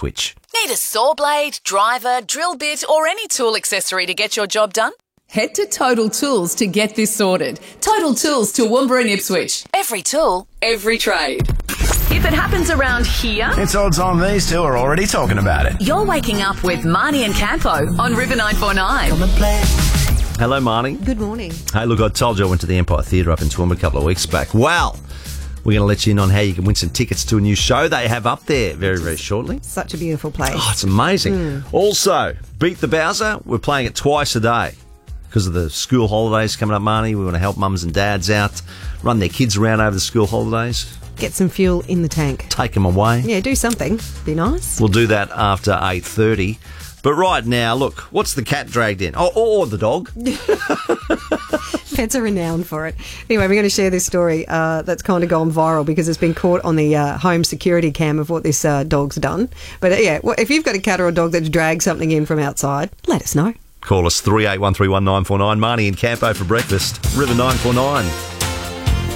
Ipswich. Need a saw blade, driver, drill bit or any tool accessory to get your job done? Head to Total Tools to get this sorted. Total Tools, Toowoomba and Ipswich. Every tool, Every trade. If it happens around here, It's odds on these two are already talking about it. you're waking up with Marnie and Campo on River 949. Hello, Marnie. Good morning. Hey, look, I told you I went to the Empire Theatre up in Toowoomba a couple of weeks back. Well, we're going to let you in on how you can win some tickets to a new show they have up there very, very shortly. Such a beautiful place. Oh, it's amazing. Also, Beat the Bowser, we're playing it twice a day because of the school holidays coming up, Marnie. We want to help mums and dads out, run their kids around over the school holidays, Get some fuel in the tank. take them away. Yeah, do something. Be nice. We'll do that after 8:30. But right now, look, what's the cat dragged in? Oh, or the dog. Pets are renowned for it. Anyway, we're going to share this story that's kind of gone viral because it's been caught on the home security cam of what this dog's done. But yeah, if you've got a cat or a dog that's dragged something in from outside, let us know. Call us 38131949. Marnie and Campo for breakfast. River 949.